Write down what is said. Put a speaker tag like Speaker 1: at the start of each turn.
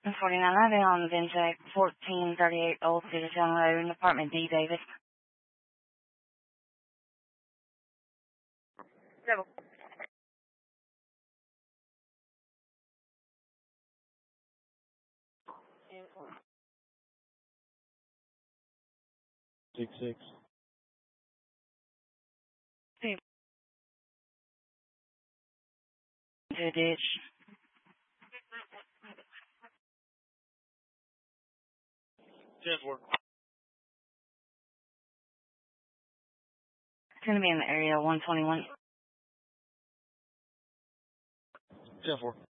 Speaker 1: 4911 on Vinjack, 1438 Old Citizen Road, apartment D, David. Double.
Speaker 2: 6-6.
Speaker 1: To a ditch.
Speaker 2: 10-4.
Speaker 1: It's going to be in the area 121.
Speaker 2: 10-4.